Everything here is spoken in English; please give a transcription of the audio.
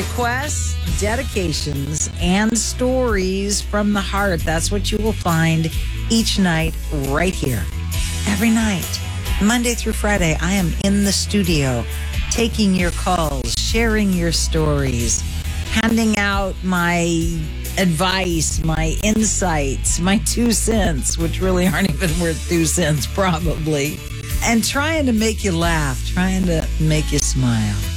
requests, dedications, and stories from the heart. That's what you will find each night right here. Every night, Monday through Friday, I am in the studio taking your calls, sharing your stories, handing out my advice, my insights, my 2 cents, which really aren't even worth 2 cents probably, and trying to make you laugh, trying to make you smile.